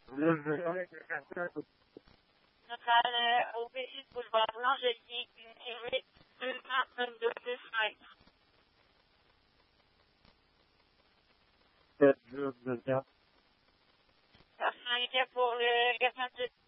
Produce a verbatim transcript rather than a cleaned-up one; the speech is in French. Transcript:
Local au P six boulevard Blanc-Jelly, une deux cent vingt-deux deux cinq. sept jours de temps. Ça cinq pour le gazette